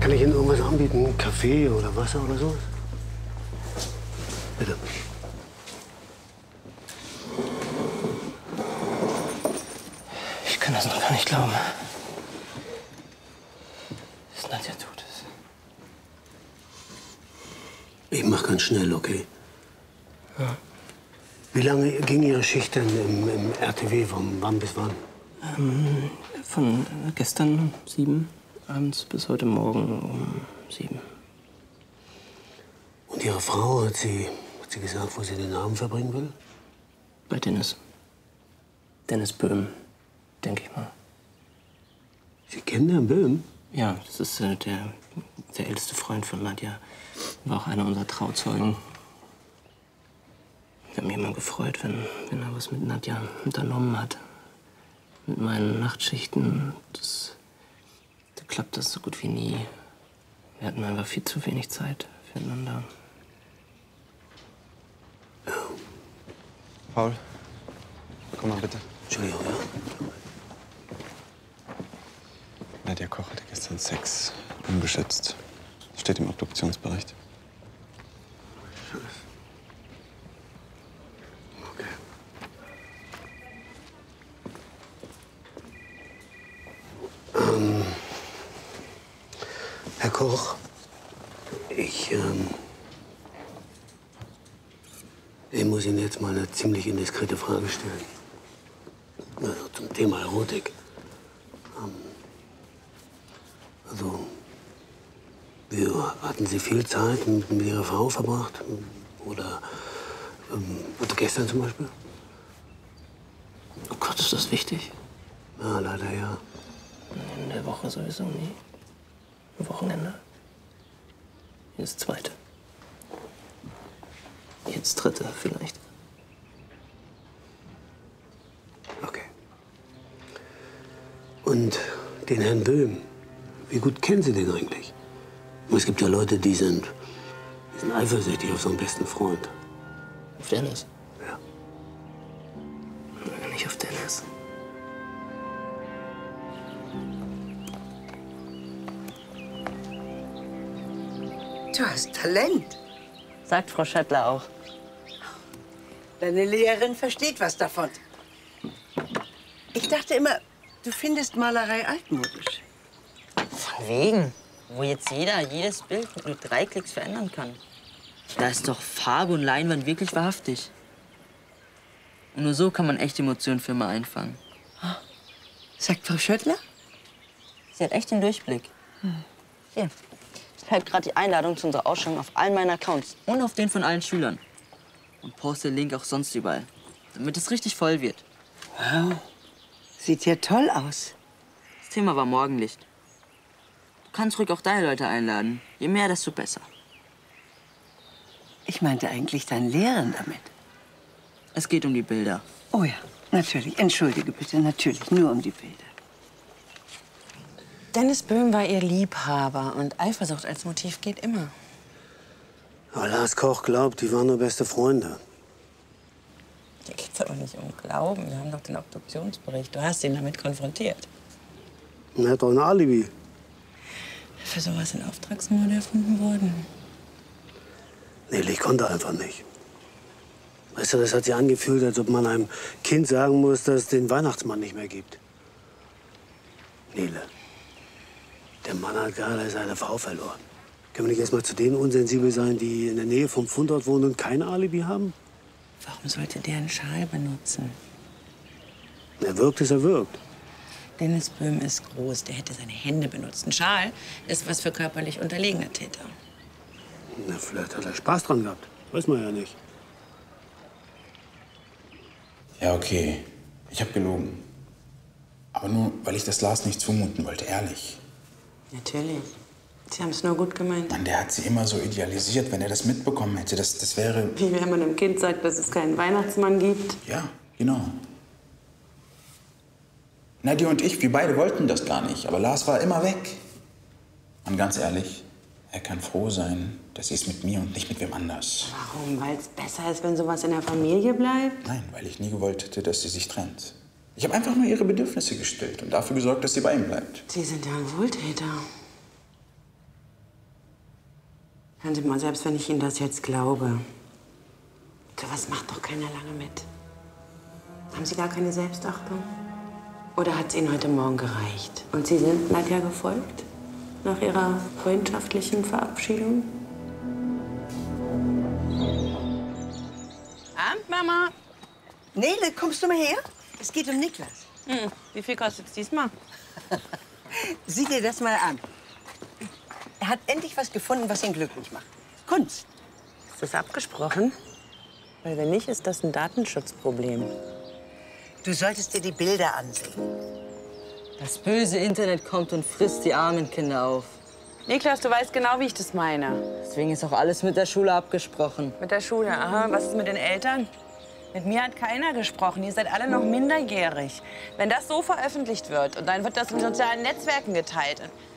Kann ich Ihnen irgendwas anbieten? Kaffee oder Wasser oder so? Bitte. Ich kann das noch gar nicht glauben. Dass Nadja tot ist. Ich mach ganz schnell, okay? Ja. Wie lange ging Ihre Schicht denn im RTW? Von wann bis wann? Von gestern um 7 abends bis heute Morgen um 7. Und Ihre Frau, hat sie gesagt, wo sie den Abend verbringen will? Bei Dennis. Dennis Böhm, denke ich mal. Sie kennen Herrn Böhm? Ja, das ist der älteste Freund von Nadja. War auch einer unserer Trauzeugen. Ich habe mich immer gefreut, wenn er was mit Nadja unternommen hat. Mit meinen Nachtschichten, da klappt das so gut wie nie. Wir hatten einfach viel zu wenig Zeit füreinander. Paul, komm mal bitte. Entschuldigung, ja? Nadja Koch hatte gestern Sex. Ungeschützt. Steht im Obduktionsbericht. Okay. Herr Koch, ich muss Ihnen jetzt mal eine ziemlich indiskrete Frage stellen. Also zum Thema Erotik. Hatten Sie viel Zeit mit Ihrer Frau verbracht? Oder gestern zum Beispiel? Oh Gott, ist das wichtig? Ja, leider ja. In der Woche sowieso nie. Am Wochenende. Jedes zweite. Jedes dritte vielleicht. Okay. Und den Herrn Böhm, wie gut kennen Sie den eigentlich? Es gibt ja Leute, die sind eifersüchtig auf so einen besten Freund. Auf Dennis? Ja. Nein, nicht auf Dennis. Du hast Talent. Sagt Frau Schöttler auch. Deine Lehrerin versteht was davon. Ich dachte immer, du findest Malerei altmodisch. Von wegen. Wo jetzt jeder jedes Bild mit nur 3 Klicks verändern kann. Da ist doch Farbe und Leinwand wirklich wahrhaftig. Und nur so kann man echte Emotionen für immer einfangen. Sagt Frau Schöttler? Sie hat echt den Durchblick. Hier, ich schreibe gerade die Einladung zu unserer Ausstellung auf allen meinen Accounts. Und auf den von allen Schülern. Und poste den Link auch sonst überall. Damit es richtig voll wird. Wow. Sieht ja toll aus. Das Thema war Morgenlicht. Du kannst ruhig auch deine Leute einladen. Je mehr, desto besser. Ich meinte eigentlich deinen Lehrern damit. Es geht um die Bilder. Oh ja, natürlich. Entschuldige bitte, natürlich. Nur um die Bilder. Dennis Böhm war ihr Liebhaber und Eifersucht als Motiv geht immer. Aber Lars Koch glaubt, die waren nur beste Freunde. Hier geht's aber nicht um Glauben. Wir haben doch den Obduktionsbericht. Du hast ihn damit konfrontiert. Und er hat doch ein Alibi. Für sowas sind Auftragsmorde erfunden worden. Nee, ich konnte einfach nicht. Weißt du, das hat sich angefühlt, als ob man einem Kind sagen muss, dass es den Weihnachtsmann nicht mehr gibt. Nele, der Mann hat gerade seine Frau verloren. Können wir nicht erst mal zu denen unsensibel sein, die in der Nähe vom Fundort wohnen und kein Alibi haben? Warum sollte der einen Schal benutzen? Er wirkt, es er wirkt. Dennis Böhm ist groß, der hätte seine Hände benutzt. Ein Schal ist was für körperlich unterlegene Täter. Na, vielleicht hat er Spaß dran gehabt. Weiß man ja nicht. Ja, okay. Ich habe gelogen. Aber nur, weil ich das Lars nicht zumuten wollte, ehrlich. Natürlich. Sie haben es nur gut gemeint. Mann, der hat sie immer so idealisiert. Wenn er das mitbekommen hätte, das wäre... Wie wenn man einem Kind sagt, dass es keinen Weihnachtsmann gibt. Ja, genau. Nadja und ich, wir beide wollten das gar nicht. Aber Lars war immer weg. Und ganz ehrlich, er kann froh sein, dass sie es mit mir und nicht mit wem anders. Warum? Weil es besser ist, wenn sowas in der Familie bleibt? Nein, weil ich nie gewollt hätte, dass sie sich trennt. Ich habe einfach nur ihre Bedürfnisse gestillt und dafür gesorgt, dass sie bei ihm bleibt. Sie sind ja ein Wohltäter. Hören Sie mal, selbst wenn ich Ihnen das jetzt glaube, sowas macht doch keiner lange mit. Haben Sie gar keine Selbstachtung? Oder hat es Ihnen heute Morgen gereicht? Und Sie sind Nadja gefolgt? Nach Ihrer freundschaftlichen Verabschiedung? Abend, Mama. Nele, kommst du mal her? Es geht um Niklas. Wie viel kostet's diesmal? Sieh dir das mal an. Er hat endlich was gefunden, was ihn glücklich macht. Kunst. Ist das abgesprochen? Weil wenn nicht, ist das ein Datenschutzproblem. Du solltest dir die Bilder ansehen. Das böse Internet kommt und frisst die armen Kinder auf. Niklas, du weißt genau, wie ich das meine. Deswegen ist auch alles mit der Schule abgesprochen. Mit der Schule, aha. Was ist mit den Eltern? Mit mir hat keiner gesprochen. Ihr seid alle noch minderjährig. Wenn das so veröffentlicht wird und dann wird das in sozialen Netzwerken geteilt,